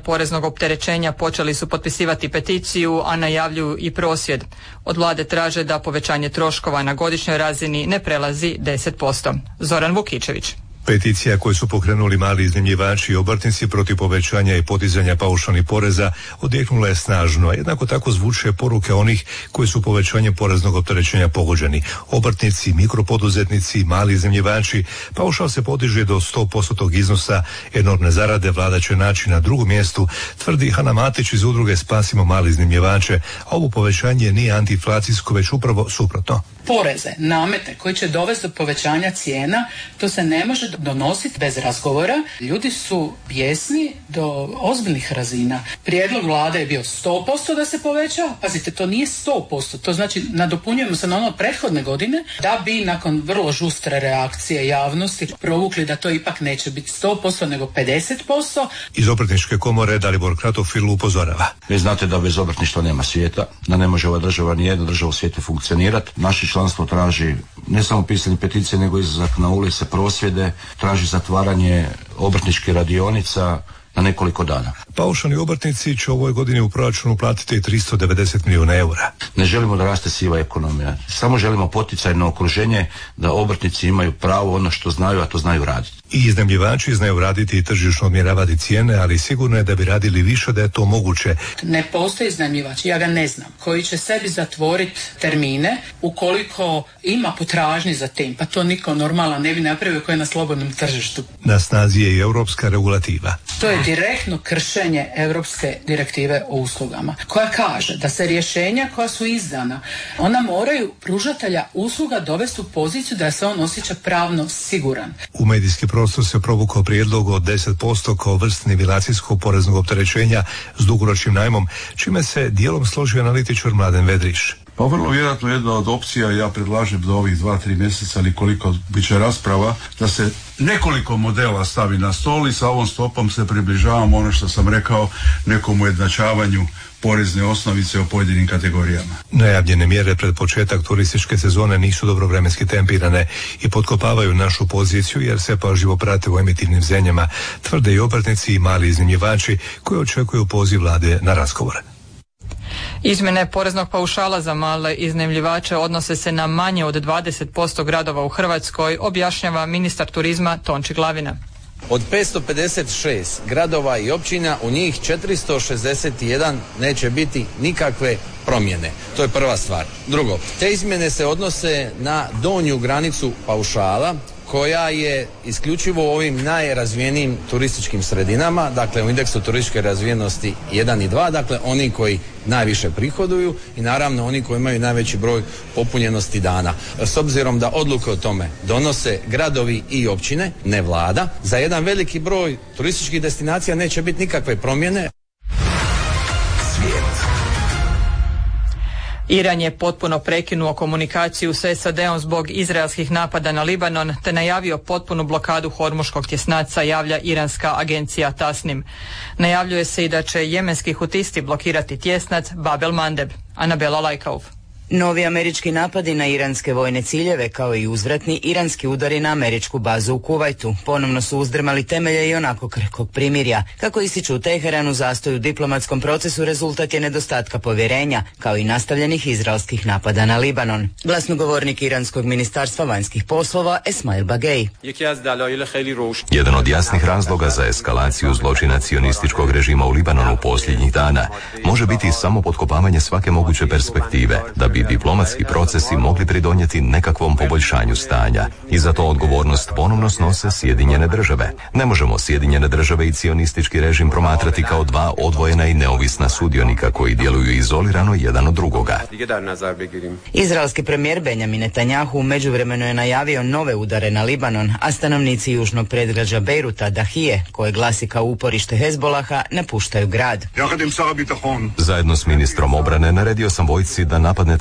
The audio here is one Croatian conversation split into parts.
poreznog opterećenja počeli su potpisivati peticiju, a najavljuju i prosvjed. Od vlade traže da povećanje troškova na godišnjoj razini ne prelazi 10%. Zoran Vukičević. Peticija koju su pokrenuli mali iznajmljivači i obrtnici protiv povećanja i podizanja paušalnih poreza odjeknula je snažno, a jednako tako zvuče poruke onih koji su povećanjem poreznog opterećenja pogođeni. Obrtnici, mikropoduzetnici, mali iznajmljivači, paušal se podiže do 100% iznosa, enormne zarade vlada će naći na drugom mjestu, tvrdi Hana Matić iz udruge Spasimo mali iznajmljivače, a ovo povećanje nije antiinflacijsko, već upravo suprotno. Poreze, namete koji će dovesti do povećanja cijena, to se ne može donositi bez razgovora. Ljudi su bijesni do ozbiljnih razina. Prijedlog vlade je bio 100% da se poveća. Pazite, to nije 100%. To znači nadopunjujemo se na ono prethodne godine da bi nakon vrlo žustre reakcije javnosti provukli da to ipak neće biti 100% nego 50%. Iz Obrtničke komore Dalibor Kratofil upozorava. Vi znate da bez obrtništva nema svijeta, da ne može ova država, ni jedna država u svijetu funkcionirati. Naše članstvo traži ne samo pisanje peticije, nego izlazak na ulice, prosvjede, traži zatvaranje obrtničkih radionica na nekoliko dana. Paušalni obrtnici će u ovoj godini u proračunu platiti 390 milijuna eura. Ne želimo da raste siva ekonomija, samo želimo poticajno okruženje da obrtnici imaju pravo ono što znaju, a to znaju raditi. I iznajmljivači znaju raditi i tržišno odmjeravati cijene, ali sigurno je da bi radili više da je to moguće. Ne postoji iznajmljivač, ja ga ne znam, koji će sebi zatvoriti termine ukoliko ima potražnje za tim, pa to niko normalan ne bi napravio koji je na slobodnom tržištu. Na snazi je i europska regulativa. To je direktno kršenje Europske direktive o uslugama, koja kaže da se rješenja koja su izdana, ona moraju pružatelja usluga dovesti u poziciju da se on osjeća pravno siguran. U medijski prostor se provukao prijedlog od 10% kao vrst nivelacijskog poreznog opterećenja s dugoročnim najmom, čime se dijelom složio analitičar Mladen Vedriš. Pa vrlo vjerojatno jedna od opcija, ja predlažem do ovih 2-3 mjeseca ili koliko bit će rasprava, da se nekoliko modela stavi na stol i sa ovom stopom se približavamo ono što sam rekao, nekom ujednačavanju porezne osnovice o pojedinim kategorijama. Najavljene mjere pred početak turističke sezone nisu dobro vremenski tempirane i potkopavaju našu poziciju jer se pažljivo prate u emitivnim zemljama, tvrde i obrtnici i mali iznajmljivači koji očekuju poziv vlade na razgovor. Izmjene poreznog paušala za male iznajmljivače odnose se na manje od 20% gradova u Hrvatskoj, objašnjava ministar turizma Tonči Glavina. Od 556 gradova i općina u njih 461 neće biti nikakve promjene. To je prva stvar. Drugo, te izmjene se odnose na donju granicu paušala koja je isključivo u ovim najrazvijenijim turističkim sredinama, dakle u indeksu turističke razvijenosti 1 i 2, dakle oni koji najviše prihoduju i naravno oni koji imaju najveći broj popunjenosti dana. S obzirom da odluke o tome donose gradovi i općine, ne vlada, za jedan veliki broj turističkih destinacija neće biti nikakve promjene. Iran je potpuno prekinuo komunikaciju s SAD-om zbog izraelskih napada na Libanon te najavio potpunu blokadu Hormuškog tjesnaca, javlja iranska agencija Tasnim. Najavljuje se i da će jemenski hutisti blokirati tjesnac Bab el Mandeb. Anabela Lajkauf. Novi američki napadi na iranske vojne ciljeve kao i uzvratni iranski udari na američku bazu u Kuvajtu ponovno su uzdrmali temelje i onako krhkog primirja. Kako ističu u Teheranu, zastoj u diplomatskom procesu rezultat je nedostatka povjerenja kao i nastavljenih izraelskih napada na Libanon. Glasnogovornik iranskog ministarstva vanjskih poslova Esmail Bagej. Jedan od jasnih razloga za eskalaciju zločina cionističkog režima u Libanonu posljednjih dana može biti samo potkopavanje svake moguće perspektive da bi diplomatski procesi mogli pridonijeti nekakvom poboljšanju stanja. I za to odgovornost ponovno snose Sjedinjene države. Ne možemo Sjedinjene države i cionistički režim promatrati kao dva odvojena i neovisna sudionika koji djeluju izolirano jedan od drugoga. Izraelski premijer Benjamin Netanjahu u međuvremenu je najavio nove udare na Libanon, a stanovnici južnog predgrađa Bejruta, Dahije, koje glasi kao uporište Hezbolaha, napuštaju grad. Zajedno s ministrom obrane naredio sam vojsci da napadne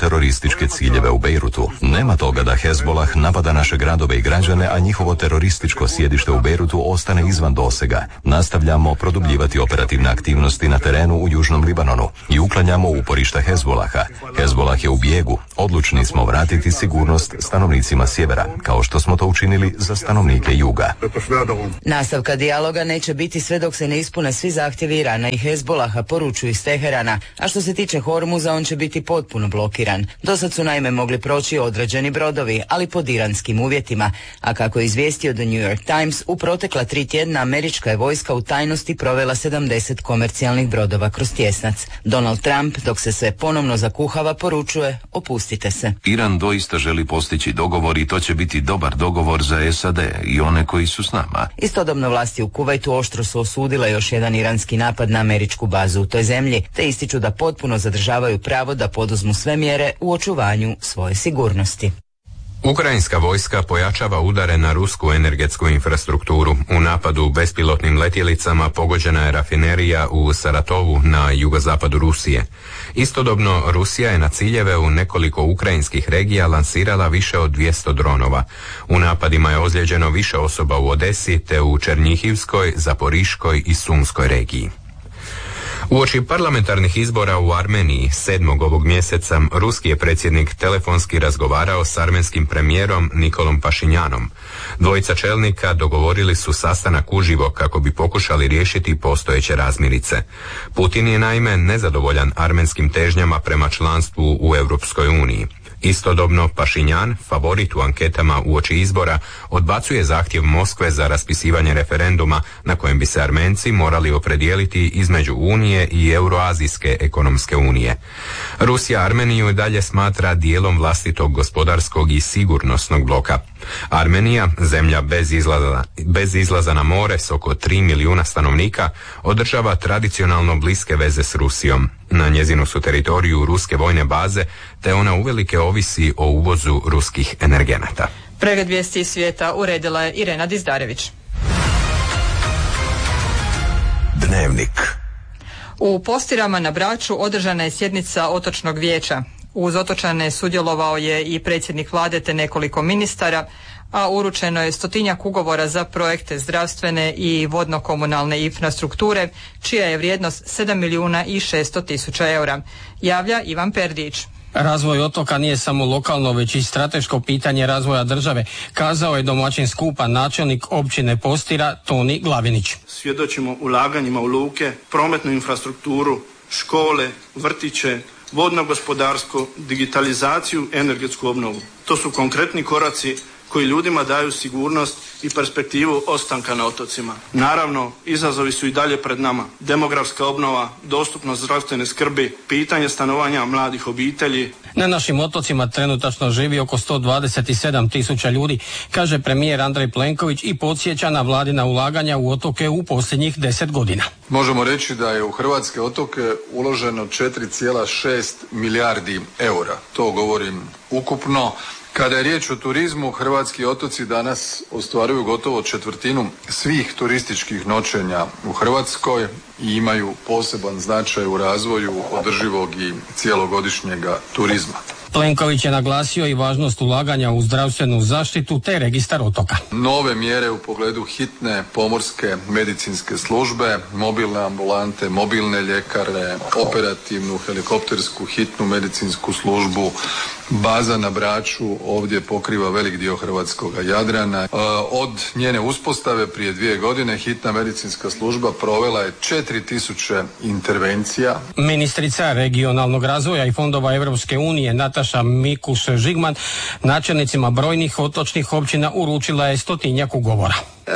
terorističke ciljeve u Bejrutu. Nema toga da Hezbollah napada naše gradove i građane, a njihovo terorističko sjedište u Bejrutu ostane izvan dosega. Nastavljamo produbljivati operativne aktivnosti na terenu u južnom Libanonu i uklanjamo uporišta Hezbollaha. Hezbollah je u bijegu. Odlučni smo vratiti sigurnost stanovnicima sjevera, kao što smo to učinili za stanovnike juga. Nastavka dijaloga neće biti sve dok se ne ispune svi zahtjevi Irana i Hezbollaha, poručuju iz Teherana, a što se tiče Hormuza, on će biti potpuno blokiran. Dosad su naime mogli proći određeni brodovi, ali pod iranskim uvjetima, a kako je izvijestio The New York Times, u protekla 3 tjedna američka je vojska u tajnosti provela 70 komercijalnih brodova kroz tjesnac. Donald Trump, dok se sve ponovno zakuhava, poručuje: opustite se. Iran doista želi postići dogovor i to će biti dobar dogovor za SAD i one koji su s nama. Istodobno vlasti u Kuvajtu oštro su osudile još jedan iranski napad na američku bazu u toj zemlji, te ističu da potpuno zadržavaju pravo da poduzmu sve mjere u očuvanju svoje sigurnosti. Ukrajinska vojska pojačava udare na rusku energetsku infrastrukturu. U napadu bespilotnim letjelicama pogođena je rafinerija u Saratovu na jugozapadu Rusije. Istodobno, Rusija je na ciljeve u nekoliko ukrajinskih regija lansirala više od 200 dronova. U napadima je ozlijeđeno više osoba u Odesi te u Černjihivskoj, Zaporiškoj i Sumskoj regiji. Uoči parlamentarnih izbora u Armeniji 7. ovog mjeseca ruski je predsjednik telefonski razgovarao s armenskim premijerom Nikolom Pašinjanom. Dvojica čelnika dogovorili su sastanak uživo kako bi pokušali riješiti postojeće razmirice. Putin je naime nezadovoljan armenskim težnjama prema članstvu u Europskoj uniji. Istodobno, Pašinjan, favorit u anketama uoči izbora, odbacuje zahtjev Moskve za raspisivanje referenduma na kojem bi se Armenci morali opredijeliti između Unije i Euroazijske ekonomske unije. Rusija Armeniju i dalje smatra dijelom vlastitog gospodarskog i sigurnosnog bloka. Armenija, zemlja bez izlaza na more s oko 3 milijuna stanovnika, održava tradicionalno bliske veze s Rusijom. Na njezinu su teritoriju ruske vojne baze, te ona uvelike ovisi o uvozu ruskih energenata. Pregled vijesti iz svijeta uredila je Irena Dizdarević. Dnevnik. U Postirama na Braču održana je sjednica Otočnog vijeća. Uz otočane sudjelovao je i predsjednik vlade te nekoliko ministara, a uručeno je 100-tinjak ugovora za projekte zdravstvene i vodno-komunalne infrastrukture, čija je vrijednost 7.600.000 eura. Javlja Ivan Perdić. Razvoj otoka nije samo lokalno, već i strateško pitanje razvoja države, kazao je domaćin skupa načelnik općine Postira Toni Glavinić. Svjedočimo ulaganjima u luke, prometnu infrastrukturu, škole, vrtiće, vodno gospodarstvo, digitalizaciju, energetsku obnovu. To su konkretni koraci koji ljudima daju sigurnost i perspektivu ostanka na otocima. Naravno, izazovi su i dalje pred nama. Demografska obnova, dostupnost zdravstvene skrbi, pitanje stanovanja mladih obitelji. Na našim otocima trenutačno živi oko 127.000 ljudi, kaže premijer Andrej Plenković i podsjeća na vladina ulaganja u otoke u posljednjih 10 godina. Možemo reći da je u hrvatske otoke uloženo 4,6 milijardi eura. To govorim ukupno. Kada je riječ o turizmu, hrvatski otoci danas ostvaruju gotovo četvrtinu svih turističkih noćenja u Hrvatskoj i imaju poseban značaj u razvoju održivog i cijelogodišnjega turizma. Plenković je naglasio i važnost ulaganja u zdravstvenu zaštitu te registar otoka. Nove mjere u pogledu hitne pomorske medicinske službe, mobilne ambulante, mobilne ljekare, operativnu helikoptersku hitnu medicinsku službu, baza na Braču ovdje pokriva velik dio hrvatskog Jadrana. Od njene uspostave prije 2 godine hitna medicinska služba provela je 4000 intervencija. Ministrica regionalnog razvoja i fondova Europske unije Nataša Mikuš-Žigman načelnicima brojnih otočnih općina uručila je 100-tinjak ugovora.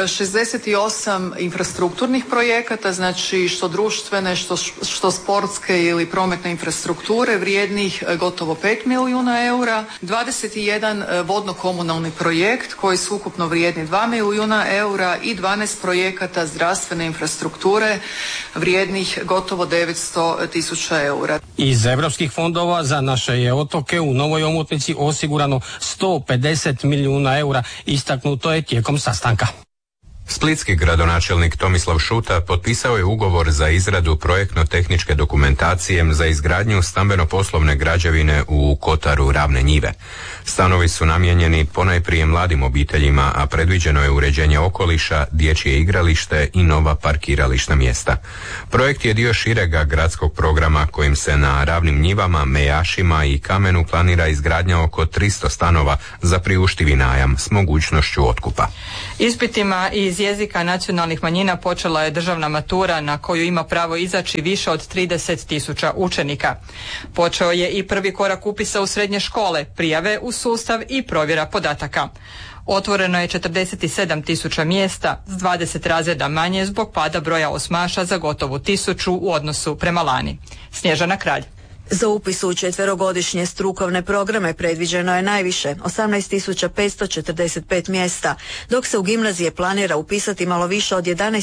68 infrastrukturnih projekata, znači što društvene, što sportske ili prometne infrastrukture vrijednih gotovo 5 milijuna eura, 21 vodno-komunalni projekt koji su ukupno vrijedni 2 milijuna eura i 12 projekata zdravstvene infrastrukture vrijednih gotovo 900.000 eura. Iz europskih fondova za naše je otoke u novoj omotnici osigurano 150 milijuna eura, istaknuto je tijekom sastanka. Splitski gradonačelnik Tomislav Šuta potpisao je ugovor za izradu projektno-tehničke dokumentacije za izgradnju stambeno-poslovne građevine u Kotaru Ravne Njive. Stanovi su namijenjeni ponajprije mladim obiteljima, a predviđeno je uređenje okoliša, dječje igralište i nova parkirališna mjesta. Projekt je dio širega gradskog programa kojim se na Ravnim Njivama, Mejašima i Kamenu planira izgradnja oko 300 stanova za priuštivi najam s mogućnošću otkupa. Ispitima iz jezika nacionalnih manjina počela je državna matura na koju ima pravo izaći više od 30.000 učenika. Počeo je i prvi korak upisa u srednje škole, prijave u sustav i provjera podataka. Otvoreno je 47.000 mjesta s 20 razreda manje zbog pada broja osmaša za gotovo 1.000 u odnosu prema lani. Snježana Kralj. Za upis u četverogodišnje strukovne programe predviđeno je najviše 18.545 mjesta, dok se u gimnazije planira upisati malo više od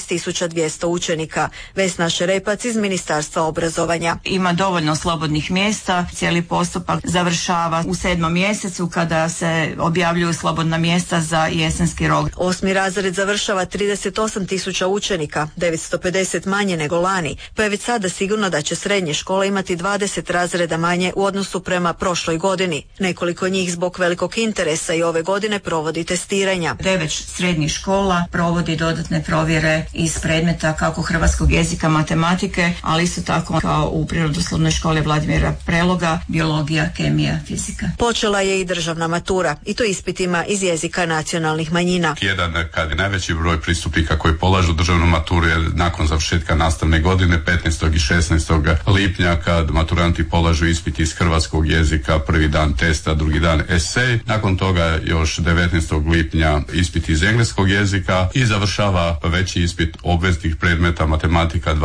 11.200 učenika. Vesna Šerepac iz Ministarstva obrazovanja. Ima dovoljno slobodnih mjesta, cijeli postupak završava u 7. mjesecu kada se objavljuju slobodna mjesta za jesenski rok. 8. razred završava 38.000 učenika, 950 manje nego lani, pa je već sada sigurno da će srednje škole imati 20 razreda manje u odnosu prema prošloj godini. Nekoliko njih zbog velikog interesa i ove godine provodi testiranja. 9 srednjih škola provodi dodatne provjere iz predmeta kako hrvatskog jezika, matematike, ali isto tako kao u Prirodoslovnoj školi Vladimira Preloga, biologija, kemija, fizika. Počela je i državna matura, i to ispitima iz jezika nacionalnih manjina. Jedan kad je najveći broj pristupnika koji polažu državnu maturu je nakon završetka nastavne godine 15. i 16. lipnja kad maturanti polažu ispit iz hrvatskog jezika, prvi dan testa, drugi dan esej. Nakon toga još 19. lipnja ispit iz engleskog jezika i završava veći ispit obveznih predmeta matematika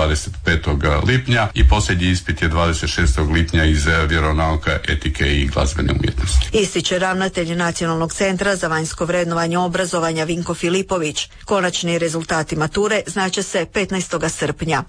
25. lipnja i posljednji ispit je 26. lipnja iz vjeronauka, etike i glazbene umjetnosti. Ističe ravnatelj Nacionalnog centra za vanjsko vrednovanje obrazovanja Vinko Filipović. Konačni rezultati mature znaće se 15. srpnja.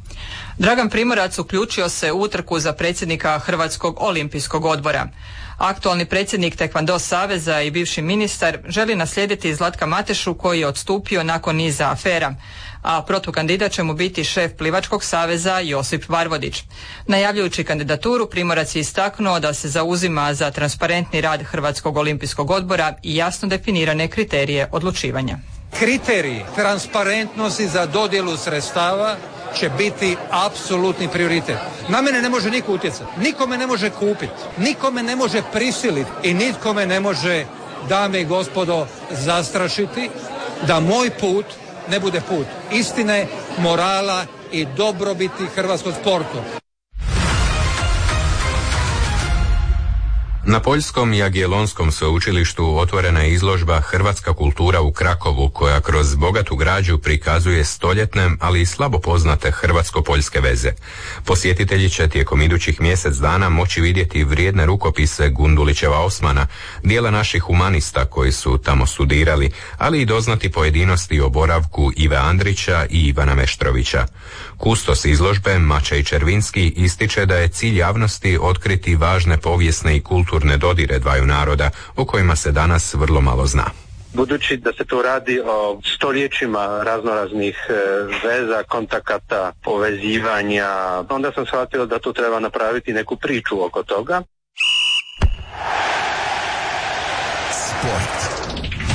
Dragan Primorac uključio se u utrku za predsjednika Hrvatskog olimpijskog odbora. Aktualni predsjednik Tekvando saveza i bivši ministar želi naslijediti Zlatka Matešu koji je odstupio nakon niza afera, a protukandidat će mu biti šef Plivačkog saveza Josip Varvodić. Najavljujući kandidaturu, Primorac je istaknuo da se zauzima za transparentni rad Hrvatskog olimpijskog odbora i jasno definirane kriterije odlučivanja. Kriteriji transparentnosti za dodjelu sredstava će biti apsolutni prioritet. Na mene ne može niko utjecati, niko me ne može kupiti, niko me ne može prisiliti i nitko me ne može, dame i gospodo, zastrašiti da moj put ne bude put istine, morala i dobrobiti hrvatskog sporta. Na Poljskom i Agjelonskom sveučilištu otvorena je izložba Hrvatska kultura u Krakovu, koja kroz bogatu građu prikazuje stoljetne, ali i slabo poznate hrvatsko-poljske veze. Posjetitelji će tijekom idućih mjesec dana moći vidjeti vrijedne rukopise Gundulićeva Osmana, dijela naših humanista koji su tamo studirali, ali i doznati pojedinosti o boravku Ive Andrića i Ivana Meštrovića. Kustos izložbe Mačej Červinski ističe da je cilj javnosti otkriti važne povijesne i kulturne dodire dvaju naroda o kojima se danas vrlo malo zna. Budući da se tu radi o stoljećima raznoraznih veza, kontakata, povezivanja, onda sam shvatio da tu treba napraviti neku priču oko toga. Sport.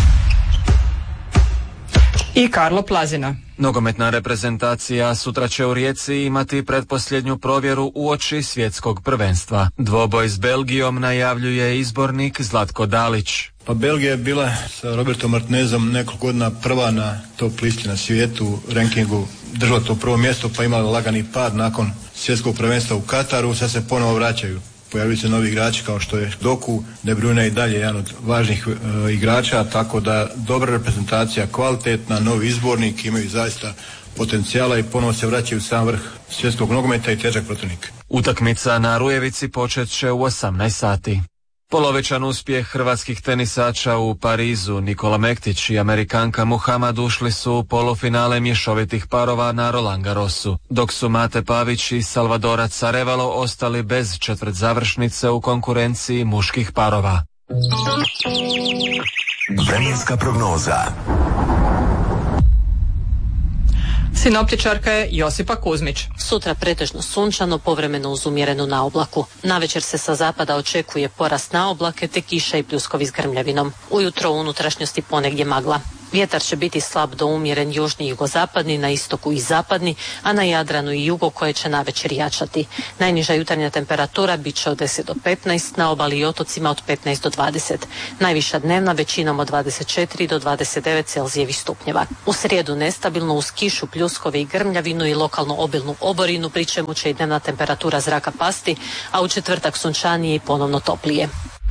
I Karlo Plazina. Nogometna reprezentacija sutra će u Rijeci imati pretposljednju provjeru uoči svjetskog prvenstva. Dvoboj s Belgijom najavljuje izbornik Zlatko Dalić. Pa Belgija je bila sa Robertom Martinezom nekoliko godina prva na top listi na svijetu, rankingu držala to prvo mjesto, pa imala lagani pad nakon svjetskog prvenstva u Kataru, sad se ponovo vraćaju. Pojavili se novi igrači kao što je Doku, De Bruyne i dalje jedan od važnih igrača, tako da dobra reprezentacija, kvalitetna, novi izbornik, imaju zaista potencijala i ponovo se vraćaju u sam vrh svjetskog nogometa i težak protivnik. Utakmica na Rujevici počet će u 18 sati. Polovičan uspjeh hrvatskih tenisača u Parizu. Nikola Mektić i Amerikanka Muhammad ušli su u polufinale mješovitih parova na Roland Garrosu, dok su Mate Pavić i Salvadorac Arevalo ostali bez četvrtzavršnice u konkurenciji muških parova. Vremenska prognoza. Sinoptičarka je Josipa Kuzmić. Sutra pretežno sunčano, povremeno uz umjerenu naoblaku. Navečer se sa zapada očekuje porast naoblake te kiša i pljuskovi s grmljavinom. Ujutro u unutrašnjosti ponegdje magla. Vjetar će biti slab do umjeren južni i jugozapadni, na istoku i zapadni, a na Jadranu i jugo koje će navečer jačati. Najniža jutarnja temperatura bit će od 10 do 15, na obali i otocima od 15 do 20. Najviša dnevna većinom od 24 do 29 Celzijevih stupnjeva. U srijedu nestabilno uz kišu, pljuskove i grmljavinu i lokalno obilnu oborinu, pri čemu će i dnevna temperatura zraka pasti, a u četvrtak sunčanije i ponovno toplije.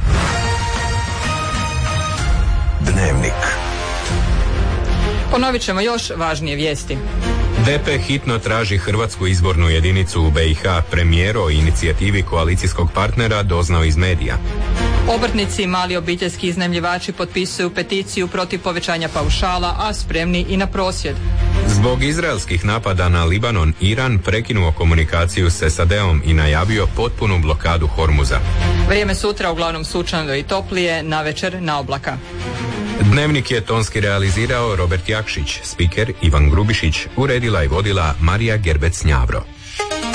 Dnevnik. Ponovit ćemo još važnije vijesti. DP hitno traži hrvatsku izbornu jedinicu u BiH. Premijer o inicijativi koalicijskog partnera doznao iz medija. Obrtnici i mali obiteljski iznajmljivači potpisuju peticiju protiv povećanja paušala, a spremni i na prosvjed. Zbog izraelskih napada na Libanon, Iran prekinuo komunikaciju s SAD-om i najavio potpunu blokadu Hormuza. Vrijeme sutra uglavnom sunčano i toplije, navečer na oblaka. Dnevnik je tonski realizirao Robert Jakšić, spiker Ivan Grubišić, uredila i vodila Marija Gerbec-Njavro.